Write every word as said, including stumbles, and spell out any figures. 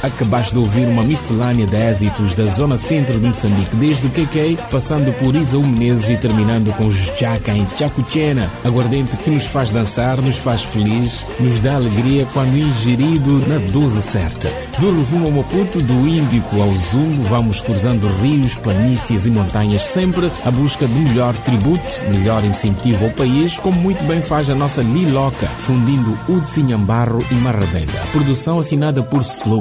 Acabaste de ouvir uma miscelânea de êxitos da zona centro de Moçambique, desde K K, passando por Isaú Menezes e terminando com os Jaca em Chacuchena, aguardente que nos faz dançar, nos faz feliz, nos dá alegria quando ingerido na dose certa. Do Rovuma ao Maputo, do Índico ao Zumbo, vamos cruzando rios, planícies e montanhas, sempre à busca de melhor tributo, melhor incentivo ao país, como muito bem faz a nossa Liloca, fundindo Udzinhambarro e Marrabenda. Produção assinada por Slow